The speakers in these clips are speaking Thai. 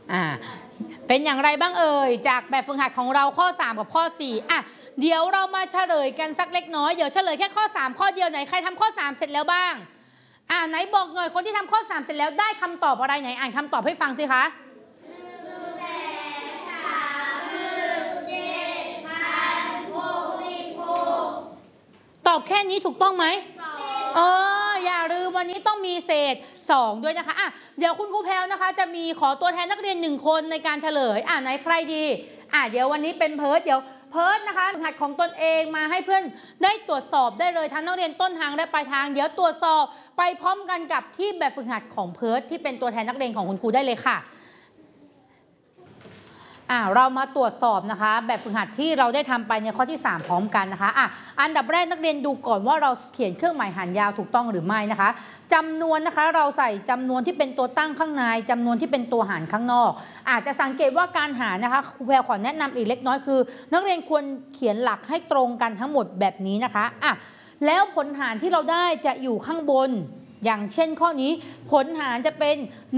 อ่าเป็นอย่างไรบ้างเอ่ยจากแบบฝึกหัดของเราข้อ3กับข้อ4เดี๋ยวเรามาเฉลยกันสักเล็กน้อยเดี๋ยวเฉลยแค่ข้อ3ข้อเดียวไหนใครทำข้อ3เสร็จแล้วบ้างไหนบอกหน่อยคนที่ทำข้อ3เสร็จแล้วได้คำตอบอะไรไหนอ่านคำตอบให้ฟังสิคะตอบแค่นี้ถูกต้องไหมอย่าลืมวันนี้ต้องมีเศษ2ด้วยนะคะเดี๋ยวคุณครูแพลวนะคะจะมีขอตัวแทนนักเรียน1คนในการเฉลยไหนใครดีเดี๋ยววันนี้เป็นเพิร์ดเดี๋ยวเพิร์ดนะคะหัดของตนเองมาให้เพื่อนได้ตรวจสอบได้เลยทั้งนักเรียนต้นทางและปลายทางเดี๋ยวตรวจสอบไปพร้อมกันกับที่แบบฝึกหัดของเพิร์ดที่เป็นตัวแทนนักเรียนของคุณครูได้เลยค่ะเรามาตรวจสอบนะคะแบบฝึกหัดที่เราได้ทำไปในข้อที่3พร้อมกันนะคะอันดับแรกนักเรียนดูก่อนว่าเราเขียนเครื่องหมายหารยาวถูกต้องหรือไม่นะคะจำนวนนะคะเราใส่จำนวนที่เป็นตัวตั้งข้างในจำนวนที่เป็นตัวหารข้างนอกอาจจะสังเกตว่าการหารนะคะครูแพรขอแนะนำอีกเล็กน้อยคือนักเรียนควรเขียนหลักให้ตรงกันทั้งหมดแบบนี้นะคะแล้วผลหารที่เราได้จะอยู่ข้างบนอย่างเช่นข้อนี้ผลหารจะเป็น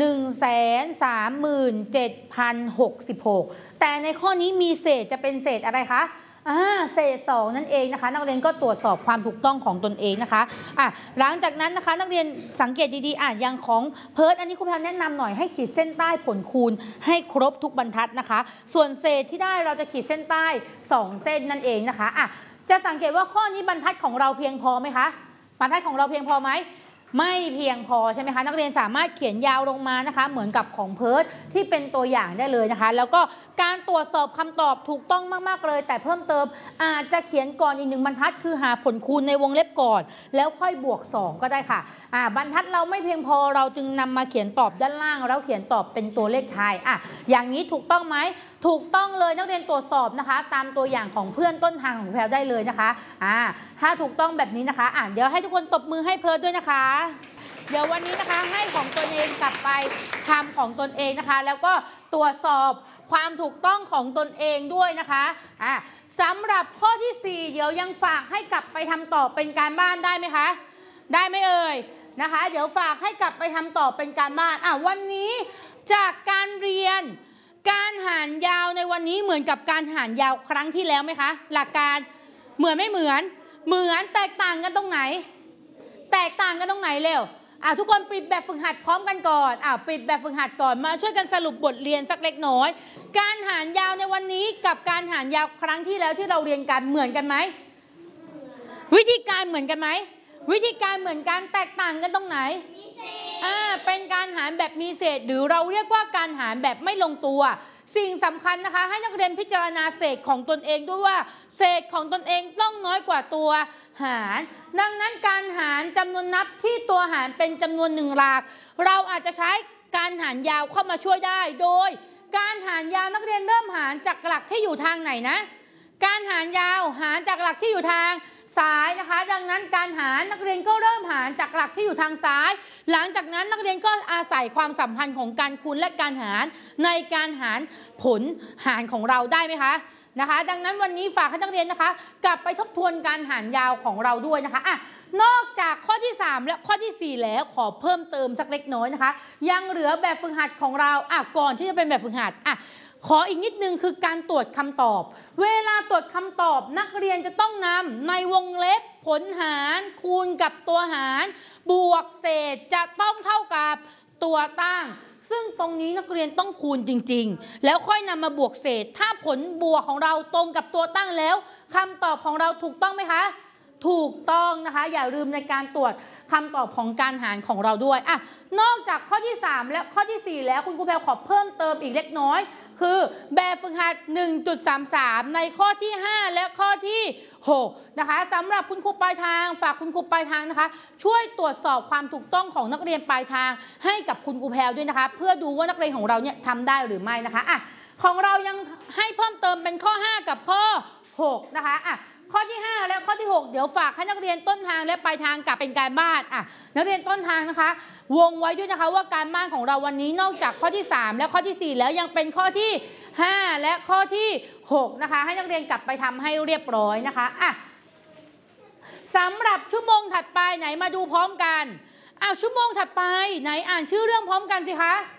137,066 แต่ในข้อนี้มีเศษจะเป็นเศษอะไรคะเศษ2นั่นเองนะคะนักเรียนก็ตรวจสอบความถูกต้องของตนเองนะคะหลังจากนั้นนะคะนักเรียนสังเกตดีๆอย่างของเพิร์ดอันนี้ครูแพรแนะนำหน่อยให้ขีดเส้นใต้ผลคูณให้ครบทุกบรรทัดนะคะส่วนเศษที่ได้เราจะขีดเส้นใต้2เส้นนั่นเองนะคะจะสังเกตว่าข้อนี้บรรทัดของเราเพียงพอไหมคะบรรทัดของเราเพียงพอไหมไม่เพียงพอใช่ไหมคะนักเรียนสามารถเขียนยาวลงมานะคะเหมือนกับของเพิร์ดที่เป็นตัวอย่างได้เลยนะคะแล้วก็การตรวจสอบคำตอบถูกต้องมากๆเลยแต่เพิ่มเติมอาจจะเขียนก่อนอีก1บรรทัดคือหาผลคูณในวงเล็บก่อนแล้วค่อยบวก2ก็ได้ค่ะบรรทัดเราไม่เพียงพอเราจึงนำมาเขียนตอบด้านล่างแล้วเขียนตอบเป็นตัวเลขไทยอย่างนี้ถูกต้องไหมถูกต้องเลยนักเรียนตรวจสอบนะคะตามตัวอย่างของเพื่อนต้นทางของแพลวได้เลยนะคะถ้าถูกต้องแบบนี้นะคะเดี๋ยวให้ทุกคนตบมือให้เพิร์ดด้วยนะคะเดี๋ยววันนี้นะคะให้ของตนเองกลับไปทำของตนเองนะคะแล้วก็ตรวจสอบความถูกต้องของตนเองด้วยนะคะสำหรับข้อที่4เดี๋ยวยังฝากให้กลับไปทำต่อเป็นการบ้านได้ไหมคะได้ไหมเอ่ยนะคะเดี๋ยวฝากให้กลับไปทำต่อเป็นการบ้านวันนี้จากการเรียนการหารยาวในวันนี้เหมือนกับการหารยาวครั้งที่แล้วไหมคะหลักการเหมือนไม่เหมือนแตกต่างกันตรงไหนแตกต่างกันตรงไหนเร็วทุกคนปิดแบบฝึกหัดพร้อมกันก่อนปิดแบบฝึกหัดก่อนมาช่วยกันสรุปบทเรียนสักเล็กน้อยการหารยาวในวันนี้กับการหารยาวครั้งที่แล้วที่เราเรียนกันเหมือนกันไหมวิธีการเหมือนกันไหมวิธีการเหมือนกันแตกต่างกันตรงไหนเป็นการหารแบบมีเศษหรือเราเรียกว่าการหารแบบไม่ลงตัวสิ่งสำคัญนะคะให้นักเรียนพิจารณาเศษของตนเองด้วยว่าเศษของตนเองต้องน้อยกว่าตัวหารดังนั้นการหารจำนวนนับที่ตัวหารเป็นจำนวน1หลักเราอาจจะใช้การหารยาวเข้ามาช่วยได้โดยการหารยาวนักเรียนเริ่มหารจากหลักที่อยู่ทางไหนนะการหารยาวหารจากหลักที่อยู่ทางซ้ายนะคะดังนั้นการหารนักเรียนก็เริ่มหารจากหลักที่อยู่ทางซ้ายหลังจากนั้นนักเรียนก็อาศัยความสัมพันธ์ของการคูณและการหารในการหารผลหารของเราได้ไหมคะดังนั้นวันนี้ฝากให้นักเรียนนะคะกลับไปทบทวนการหารยาวของเราด้วยนะคะนอกจากข้อที่3และข้อที่4แล้วขอเพิ่มเติมสักเล็กน้อยนะคะยังเหลือแบบฝึกหัดของเราก่อนที่จะเป็นแบบฝึกหัดขออีกนิดนึงคือการตรวจคำตอบเวลาตรวจคำตอบนักเรียนจะต้องนำในวงเล็บผลหารคูณกับตัวหารบวกเศษจะต้องเท่ากับตัวตั้งซึ่งตรงนี้นักเรียนต้องคูณจริงๆแล้วค่อยนำมาบวกเศษถ้าผลบวกของเราตรงกับตัวตั้งแล้วคำตอบของเราถูกต้องไหมคะถูกต้องนะคะอย่าลืมในการตรวจคำตอบของการหารของเราด้วยนอกจากข้อที่3และข้อที่4แล้วคุณครูแพรขอเพิ่มเติมอีกเล็กน้อยคือแบบฝึกหัด 1.33 ในข้อที่5และข้อที่6นะคะสำหรับคุณครูปลายทางฝากคุณครูปลายทางนะคะช่วยตรวจสอบความถูกต้องของนักเรียนปลายทางให้กับคุณครูแพรด้วยนะคะเพื่อดูว่านักเรียนของเราเนี่ยทำได้หรือไม่นะคะของเรายังให้เพิ่มเติมเป็นข้อ5กับข้อ6นะคะข้อที่5และข้อที่6เดี๋ยวฝากให้นักเรียนต้นทางและปลายทางกลับเป็นการบ้านนักเรียนต้นทางนะคะวงไว้ด้วยนะคะว่าการบ้านของเราวันนี้นอกจากข้อที่3และข้อที่4แล้วยังเป็นข้อที่5และข้อที่6นะคะให้นักเรียนกลับไปทำให้เรียบร้อยนะคะสำหรับชั่วโมงถัดไปไหนมาดูพร้อมกันชั่วโมงถัดไปไหนอ่านชื่อเรื่องพร้อมกันสิคะ